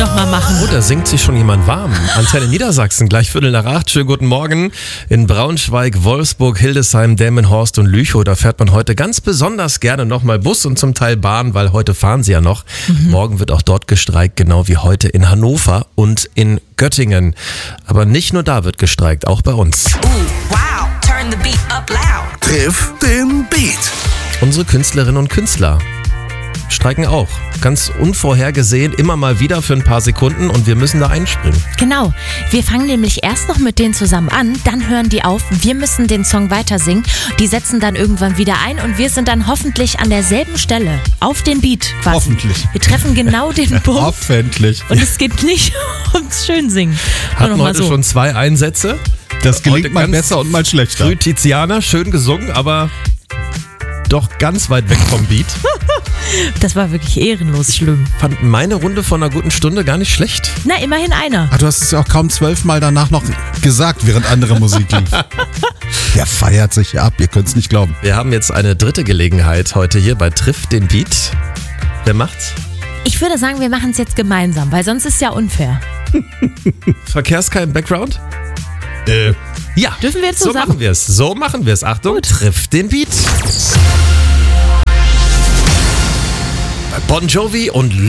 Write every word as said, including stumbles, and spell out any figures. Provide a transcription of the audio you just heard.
nochmal machen. Oh, da singt sich schon jemand warm. Antenne Niedersachsen, gleich Viertel nach acht. Schönen guten Morgen. In Braunschweig, Wolfsburg, Hildesheim, Delmenhorst und Lüchow, da fährt man heute ganz besonders gerne nochmal Bus und zum Teil Bahn, weil heute fahren sie ja noch. Mhm. Morgen wird auch dort gestreikt, genau wie heute in Hannover und in Göttingen. Aber nicht nur da wird gestreikt, auch bei uns. Ooh, wow, turn the beat up loud. Triff den Beat. Unsere Künstlerinnen und Künstler streiken auch. Ganz unvorhergesehen, immer mal wieder für ein paar Sekunden und wir müssen da einspringen. Genau. Wir fangen nämlich erst noch mit denen zusammen an, dann hören die auf, wir müssen den Song weiter singen. Die setzen dann irgendwann wieder ein und wir sind dann hoffentlich an derselben Stelle, auf den Beat quasi. Hoffentlich. Wir treffen genau den Punkt. Hoffentlich. Und es geht nicht ums Schönsingen. Hatten heute so. schon zwei Einsätze. Das gelingt heute mal ganz besser und mal schlechter. Früh Tiziana, schön gesungen, aber doch ganz weit weg vom Beat. Das war wirklich ehrenlos schlimm. Fand meine Runde von einer guten Stunde gar nicht schlecht. Na, immerhin einer. Ach, du hast es ja auch kaum zwölfmal danach noch gesagt, während andere Musik lief. Der feiert sich ab, ihr könnt es nicht glauben. Wir haben jetzt eine dritte Gelegenheit heute hier bei Triff den Beat. Wer macht's? Ich würde sagen, wir machen es jetzt gemeinsam, weil sonst ist es ja unfair. Verkehrskeim Background? Äh. Ja. Dürfen wir jetzt so zusammen? machen wir es. So machen wir es. Achtung, Gut. Triff den Beat. Bon Jovi und